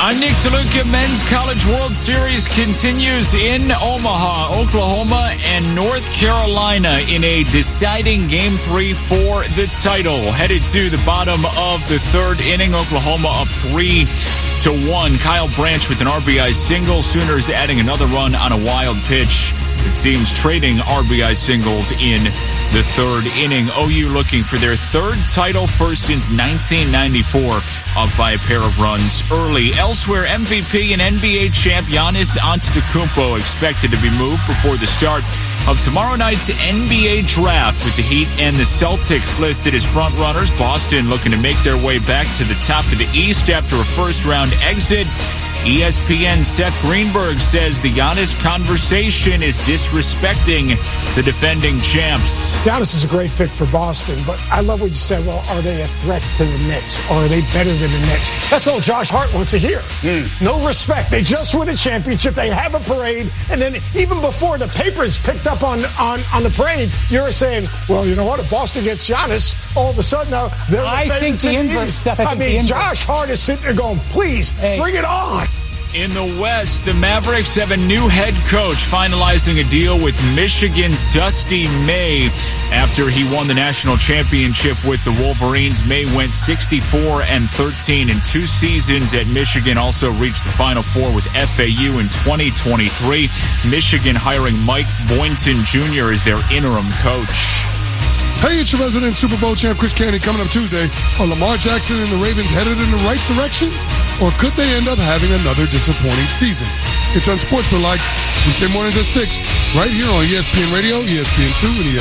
Nick DeLuca Men's College World Series continues in Omaha, Oklahoma, and North Carolina in a deciding Game 3 for the title. Headed to the bottom of the third inning, Oklahoma up 3-1. Kyle Branch with an RBI single. Sooners adding another run on a wild pitch. The team's trading RBI singles in the third inning. OU looking for their third title first since 1994, up by a pair of runs early. Elsewhere, MVP and NBA champ Giannis Antetokounmpo expected to be moved before the start of tomorrow night's NBA draft, with the Heat and the Celtics listed as front runners. Boston looking to make their way back to the top of the East after a first-round exit. ESPN's Seth Greenberg says the Giannis conversation is disrespecting the defending champs. Giannis is a great fit for Boston, but I love what you said. Well, are they a threat to the Knicks? Or are they better than the Knicks? That's all Josh Hart wants to hear. No respect. They just win a championship. They have a parade. And then even before the papers picked up on the parade, you're saying, well, you know what? If Boston gets Giannis, all of a sudden now they're I think the inverse, Seth. I mean, Josh Hart is sitting there going, please, bring it on. In the West, the Mavericks have a new head coach, finalizing a deal with Michigan's Dusty May after he won the national championship with the Wolverines. May went 64-13 in 2 seasons at Michigan, also reached the Final Four with FAU in 2023. Michigan hiring Mike Boynton Jr. as their interim coach. Hey, it's your resident Super Bowl champ, Chris Candy, coming up Tuesday. Are Lamar Jackson and the Ravens headed in the right direction? Or could they end up having another disappointing season? It's Unsportsmanlike, weekday mornings at 6, right here on ESPN Radio, ESPN2, and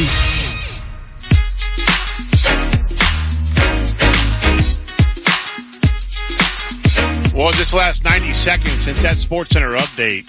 ESPN News. Well, this last 90 seconds since that SportsCenter update,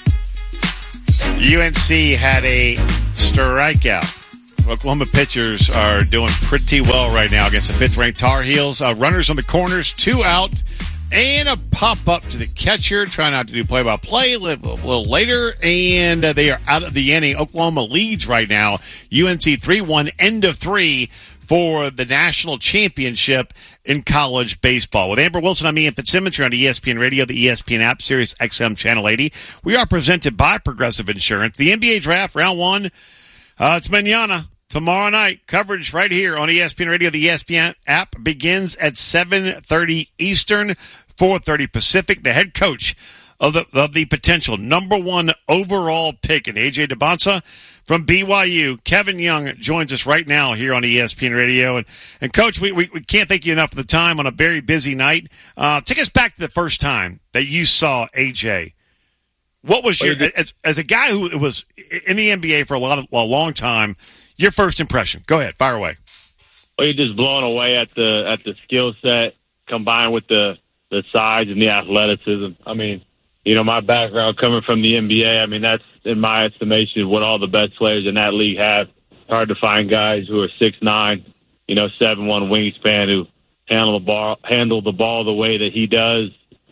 UNC had a strikeout. Oklahoma pitchers are doing pretty well right now against the 5th-ranked Tar Heels. Runners on the corners, 2 out, and a pop-up to the catcher. Try not to do play-by-play a little later, and they are out of the inning. Oklahoma leads right now. UNC 3-1, end of 3 for the national championship in college baseball. With Amber Wilson, I'm Ian Fitzsimmons here on ESPN Radio, the ESPN app, Sirius XM Channel 80. We are presented by Progressive Insurance. The NBA Draft, Round 1, it's mañana. Tomorrow night, coverage right here on ESPN Radio. The ESPN app begins at 7:30 Eastern, 4:30 Pacific. The head coach of the potential number 1 overall pick in A.J. Dybantsa from BYU, Kevin Young, joins us right now here on ESPN Radio. And Coach, we can't thank you enough for the time on a very busy night. Take us back to the first time that you saw A.J. What was your, as a guy who was in the NBA for a long time, your first impression? Go ahead, fire away. Well, you're just blown away at the skill set combined with the size and the athleticism. I mean, you know, my background coming from the NBA, I mean, that's, in my estimation, what all the best players in that league have. It's hard to find guys who are 6'9", 7'1" wingspan who handle the ball the way that he does,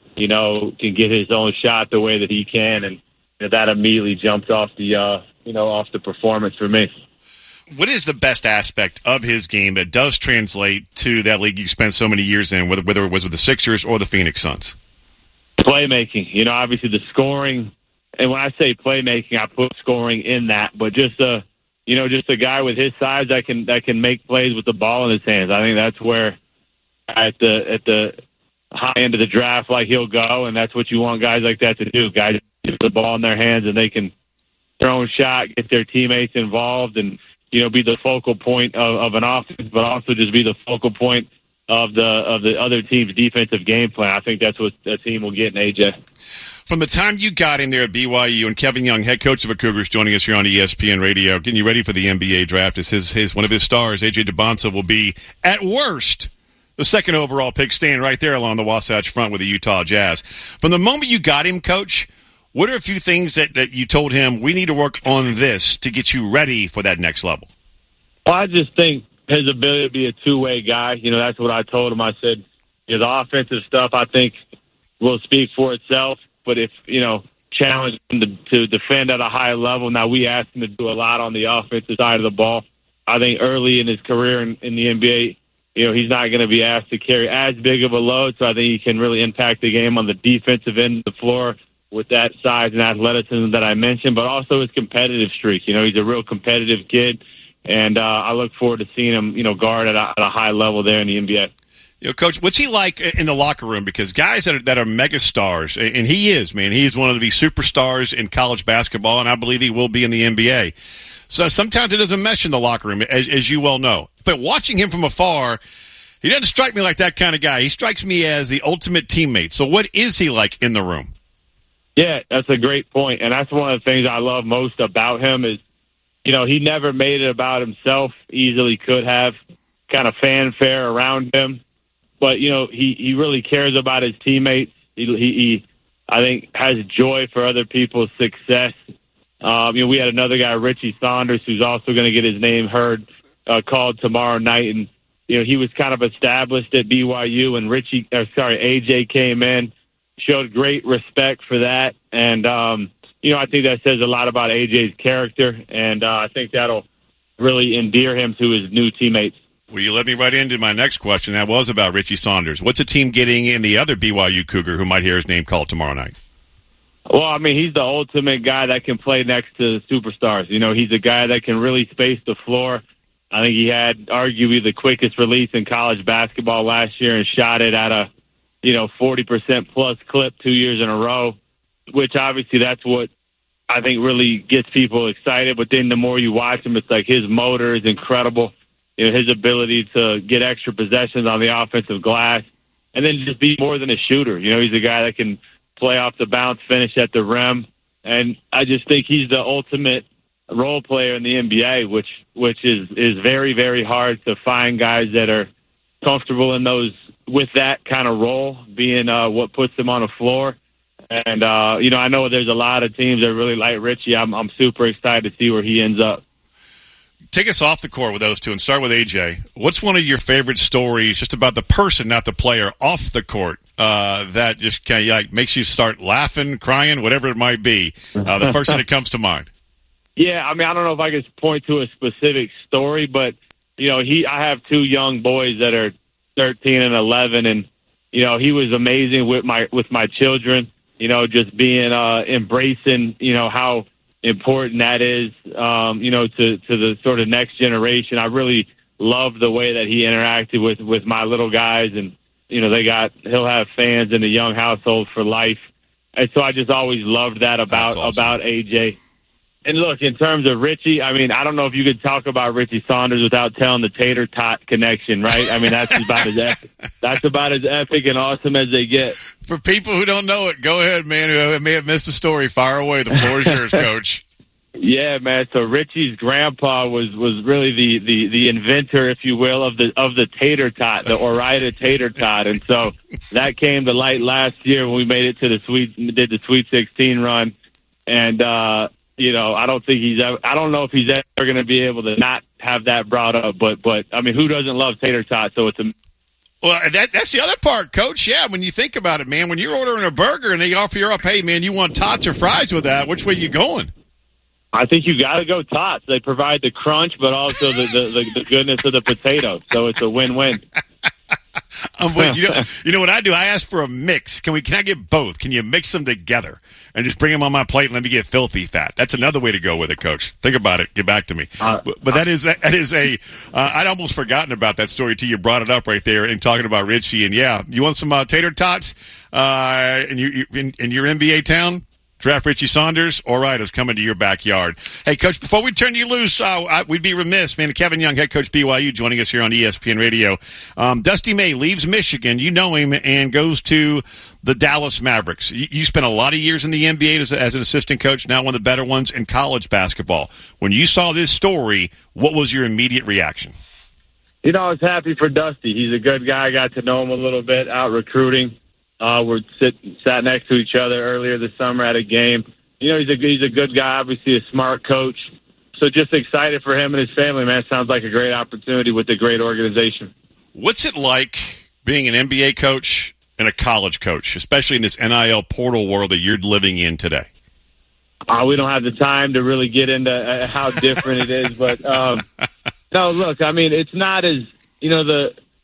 can get his own shot the way that he can, and that immediately jumped off the performance for me. What is the best aspect of his game that does translate to that league you spent so many years in, whether it was with the Sixers or the Phoenix Suns? Playmaking. Obviously the scoring, and when I say playmaking, I put scoring in that, but just a guy with his size that can make plays with the ball in his hands. I think that's where at the high end of the draft, like, he'll go, and that's what you want guys like that to do. Guys get the ball in their hands and they can throw a shot, get their teammates involved, and be the focal point of an offense, but also just be the focal point of the other team's defensive game plan. I think that's what that team will get in AJ. From the time you got in there at BYU, and Kevin Young, head coach of the Cougars, joining us here on ESPN Radio, getting you ready for the NBA draft, as his one of his stars, A.J. Dybantsa, will be, at worst, the 2nd overall pick, staying right there along the Wasatch Front with the Utah Jazz. From the moment you got him, Coach, what are a few things that you told him, we need to work on this to get you ready for that next level? Well, I just think his ability to be a two-way guy, that's what I told him. I said, the offensive stuff, I think, will speak for itself. But if, challenge him to defend at a high level. Now, we asked him to do a lot on the offensive side of the ball. I think early in his career in the NBA, he's not going to be asked to carry as big of a load, so I think he can really impact the game on the defensive end of the floor with that size and athleticism that I mentioned, but also his competitive streak. He's a real competitive kid, and I look forward to seeing him, guard at a high level there in the NBA. Coach, what's he like in the locker room? Because guys that are mega stars, and he is, man, he's one of the superstars in college basketball, and I believe he will be in the NBA. So sometimes it doesn't mesh in the locker room, as you well know. But watching him from afar, he doesn't strike me like that kind of guy. He strikes me as the ultimate teammate. So what is he like in the room? Yeah, that's a great point, and that's one of the things I love most about him is, he never made it about himself. Easily could have kind of fanfare around him. But, he really cares about his teammates. He I think, has joy for other people's success. We had another guy, Richie Saunders, who's also going to get his name called tomorrow night. And, he was kind of established at BYU, and AJ came in, showed great respect for that. And, I think that says a lot about AJ's character, and I think that'll really endear him to his new teammates. Well, you led me right into my next question. That was about Richie Saunders. What's a team getting in the other BYU Cougar who might hear his name called tomorrow night? Well, he's the ultimate guy that can play next to superstars. He's a guy that can really space the floor. I think he had arguably the quickest release in college basketball last year and shot it at a 40% plus clip 2 years in a row, which obviously that's what I think really gets people excited. But then the more you watch him, it's like his motor is incredible. His ability to get extra possessions on the offensive glass, and then just be more than a shooter. He's a guy that can play off the bounce, finish at the rim, and I just think he's the ultimate role player in the NBA, which is very, very hard to find guys that are comfortable in with that kind of role, being what puts them on the floor. And I know there's a lot of teams that really like Richie. I'm super excited to see where he ends up. Take us off the court with those two and start with AJ. What's one of your favorite stories just about the person, not the player, off the court that just kind of makes you start laughing, crying, whatever it might be? The person that comes to mind. Yeah, I don't know if I could point to a specific story, but, I have two young boys that are 13 and 11, and, he was amazing with my children, just being embracing, how important that is, to the sort of next generation. I really love the way that he interacted with my little guys, and he'll have fans in the Young household for life, and so I just always loved that about AJ. And look, in terms of Richie, I don't know if you could talk about Richie Saunders without telling the tater tot connection, right? That's about as epic and awesome as they get. For people who don't know it, go ahead, man. Who may have missed the story, fire away. The floor is yours, Coach. Yeah, man. So Richie's grandpa was really the inventor, if you will, of the tater tot, the Ore-Ida tater tot, and so that came to light last year when we made it to the Sweet 16 run, and I don't know if he's ever going to be able to not have that brought up, but who doesn't love tater tots? So well, that's the other part, Coach. Yeah, when you think about it, man, when you're ordering a burger and they offer you up, hey, man, you want tots or fries with that? Which way you going? I think you got to go tots. They provide the crunch, but also the goodness of the potato. So it's a win-win. You know what I do? I ask for a mix. Can I get both? Can you mix them together and just bring them on my plate and let me get filthy fat? That's another way to go with it, Coach. Think about it. Get back to me. But that is I'd almost forgotten about that story till you brought it up right there and talking about Richie. And yeah, you want some tater tots in your NBA town? Draft Richie Saunders. All right, it's coming to your backyard. Hey, Coach, before we turn you loose, we'd be remiss, man. Kevin Young, head coach BYU, joining us here on ESPN Radio. Dusty May leaves Michigan, you know him, and goes to the Dallas Mavericks. You spent a lot of years in the NBA as an assistant coach, now one of the better ones in college basketball. When you saw this story, what was your immediate reaction? I was happy for Dusty. He's a good guy. I got to know him a little bit out recruiting. We sat next to each other earlier this summer at a game. He's a good guy, obviously a smart coach. So just excited for him and his family, man. Sounds like a great opportunity with a great organization. What's it like being an NBA coach and a college coach, especially in this NIL portal world that you're living in today? We don't have the time to really get into how different it is. But, no, look, it's not as,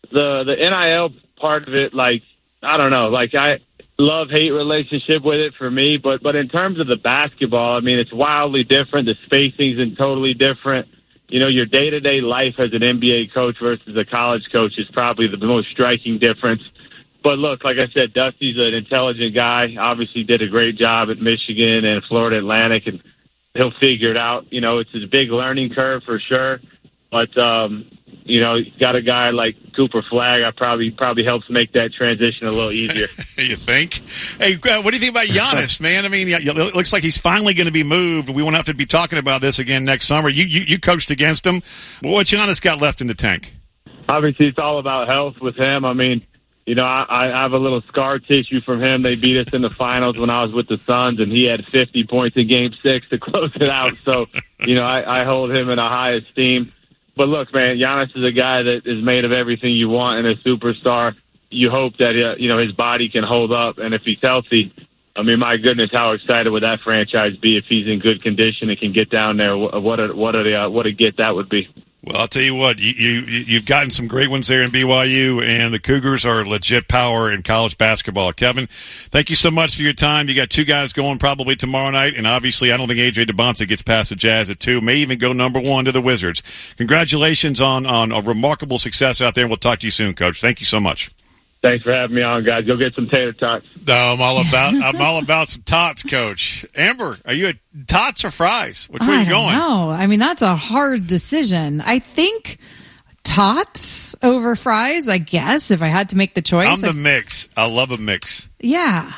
the NIL part of it, like, I don't know, like I love-hate relationship with it for me, but in terms of the basketball, I mean, it's wildly different. The spacing's totally different. You know, your day-to-day life as an NBA coach versus a college coach is probably the most striking difference. But look, like I said, Dusty's an intelligent guy, obviously did a great job at Michigan and Florida Atlantic, and he'll figure it out. You know, it's a big learning curve for sure. But, you know, got a guy like Cooper Flagg, probably helps make that transition a little easier. You think? Hey, what do you think about Giannis, man? I mean, it looks like he's finally going to be moved. We won't have to be talking about this again next summer. You coached against him. What's Giannis got left in the tank? Obviously, it's all about health with him. I mean, you know, I have a little scar tissue from him. They beat us in the finals when I was with the Suns, and he had 50 points in Game 6 to close it out. So, you know, I hold him in a high esteem. But look, man, Giannis is a guy that is made of everything you want in a superstar. You hope that, you know, his body can hold up. And if he's healthy, I mean, my goodness, how excited would that franchise be if he's in good condition and can get down there? What a get that would be. Well, I'll tell you what, you've gotten some great ones there in BYU, and the Cougars are legit power in college basketball. Kevin, thank you so much for your time. You got two guys going probably tomorrow night, and obviously I don't think A.J. DeBonta gets past the Jazz at 2, may even go number 1 to the Wizards. Congratulations on a remarkable success out there, and we'll talk to you soon, Coach. Thank you so much. Thanks for having me on, guys. Go get some tater tots. I'm all about some tots, Coach. Amber, are you a tots or fries? Which way are you going? No, I mean, that's a hard decision. I think tots over fries, I guess, if I had to make the choice. I'm the mix. I love a mix. Yeah.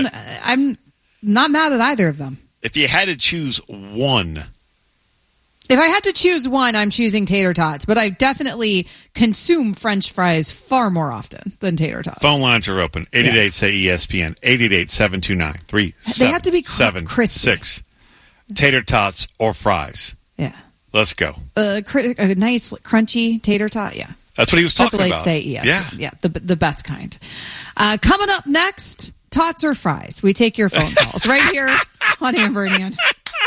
I'm not mad at either of them. If you had to choose one. If I had to choose one, I'm choosing tater tots, but I definitely consume French fries far more often than tater tots. Phone lines are open. 888-SAY-ESPN, 888-729-3776. They have to be crispy. Tater tots or fries. Yeah. Let's go. A nice crunchy tater tot, yeah. That's what he was talking about. ESPN. Yeah, the best kind. Coming up next, tots or fries. We take your phone calls right here on Amber and Ian.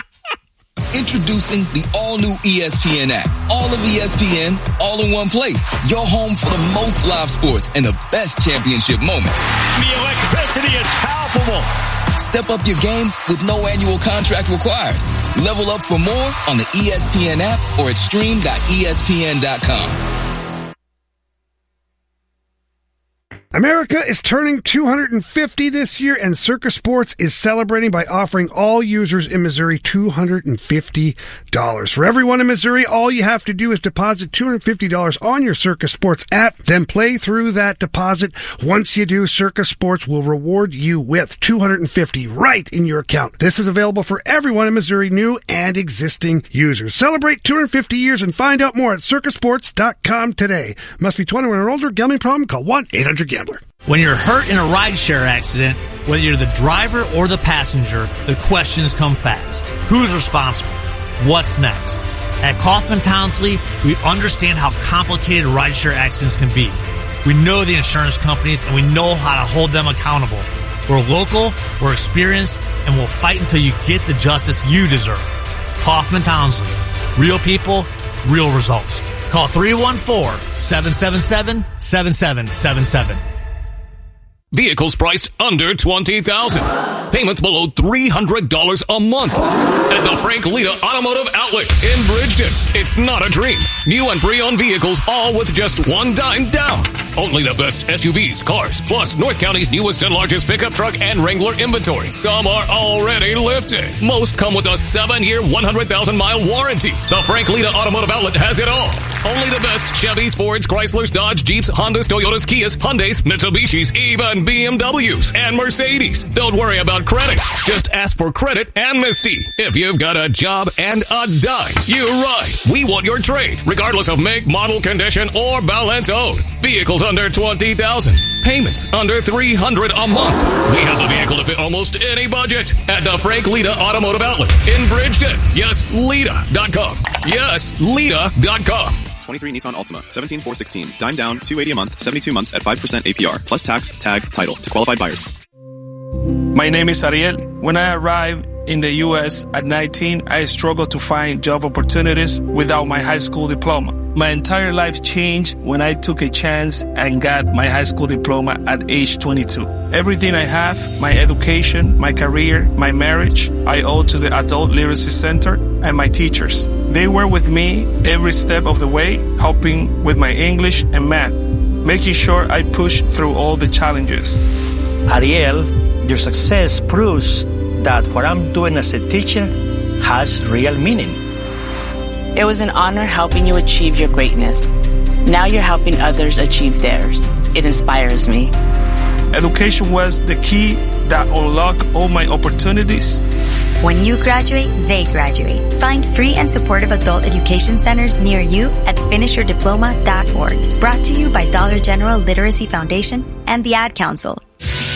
Introducing the all-new ESPN app. All of ESPN, all in one place. Your home for the most live sports and the best championship moments. The electricity is palpable. Step up your game with no annual contract required. Level up for more on the ESPN app or at stream.espn.com. America is turning 250 this year, and Circa Sports is celebrating by offering all users in Missouri $250. For everyone in Missouri, all you have to do is deposit $250 on your Circa Sports app, then play through that deposit. Once you do, Circa Sports will reward you with $250 right in your account. This is available for everyone in Missouri, new and existing users. Celebrate 250 years and find out more at circasports.com today. Must be 21 or older. Gambling problem? Call 1-800-GAMBLER. When you're hurt in a rideshare accident, whether you're the driver or the passenger, the questions come fast. Who's responsible? What's next? At Kaufman Townsley, we understand how complicated rideshare accidents can be. We know the insurance companies, and we know how to hold them accountable. We're local, we're experienced, and we'll fight until you get the justice you deserve. Kaufman Townsley. Real people, real results. Call 314-777-7777. Vehicles priced under $20,000. Payments below $300 a month. At the Frank Lita Automotive Outlet in Bridgeton. It's not a dream. New and pre-owned vehicles, all with just $10 down. Only the best SUVs, cars, plus North County's newest and largest pickup truck and Wrangler inventory. Some are already lifted. Most come with a 7-year, 100,000-mile warranty. The Frank Lita Automotive Outlet has it all. Only the best Chevys, Fords, Chryslers, Dodge, Jeeps, Hondas, Toyotas, Kias, Hyundais, Mitsubishis, even BMWs and Mercedes. Don't worry about credit. Just ask for credit amnesty. If you've got a job and a dime, you're right. We want your trade, regardless of make, model, condition, or balance owed. Vehicles under $20,000. Payments under $300 a month. We have the vehicle to fit almost any budget. At the Frank Lita Automotive Outlet in Bridgeton. Yes, Lita.com. Yes, Lita.com. 23 Nissan Altima, 17,416. Dime down, $280 a month, 72 months at 5% APR, plus tax, tag, title to qualified buyers. My name is Ariel. When I arrived in the U.S. at 19, I struggled to find job opportunities without my high school diploma. My entire life changed when I took a chance and got my high school diploma at age 22. Everything I have, my education, my career, my marriage, I owe to the Adult Literacy Center and my teachers. They were with me every step of the way, helping with my English and math, making sure I push through all the challenges. Ariel, your success proves that what I'm doing as a teacher has real meaning. It was an honor helping you achieve your greatness. Now you're helping others achieve theirs. It inspires me. Education was the key that unlocked all my opportunities. When you graduate, they graduate. Find free and supportive adult education centers near you at finishyourdiploma.org. Brought to you by Dollar General Literacy Foundation and the Ad Council.